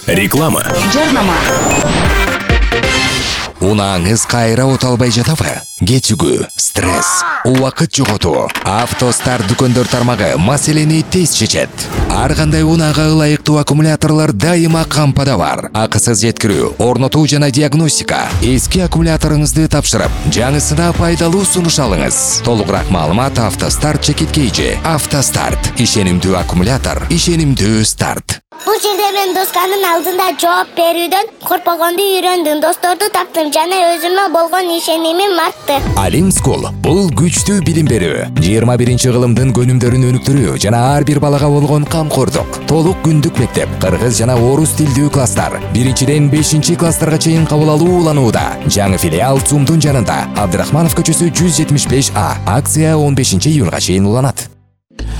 Реклама. Жарнама. Унааңыз кайра оталбай жатабы? Кечүгүү, стресс, убакыт жоготуу. Автостар дүкөндөр тармагы маселени тез чечет. Ар кандай унаага ылайыктуу аккумуляторлор дайыма кампада бар. Акысыз жеткирүү, орнотуу жана диагностика. Эски аккумуляторуңузду тапшырып, жаңысына пайдалуу сунуш алыңыз. Толугураак маалымат Автостарт чекиткейжи. Автостарт. Ишенимдүү аккумулятор, ишенимдүү старт. Бул жерде мен досканын алдында жооп берүүдөн коркпогонду үйрөндүм. Досторду таптым жана өзүмө болгон ишенимим артты. Алим School бул күчтүү билим берүү, 21-кылымдын көнүмдөрүн өнүктүрүү жана ар бир балага болгон камкордук. Толук күндүк мектеп, кыргыз жана орус тилдүү класстар, 1-ден 5-класстарга чейин кабыл алуу уланууда. Жаңы филиал ЦУМдун жанында, Абдрахманов көчөсү 175А. Акция 15-июнга чейин уланат.